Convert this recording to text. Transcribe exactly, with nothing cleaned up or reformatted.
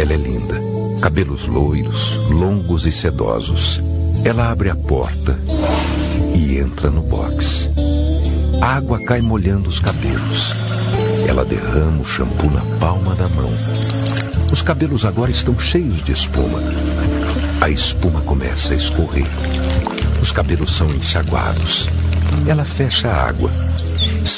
Ela é linda. Cabelos loiros, longos e sedosos. Ela abre a porta e entra no box. A água cai molhando os cabelos. Ela derrama o shampoo na palma da mão. Os cabelos agora estão cheios de espuma. A espuma começa a escorrer. Os cabelos são enxaguados. Ela fecha a água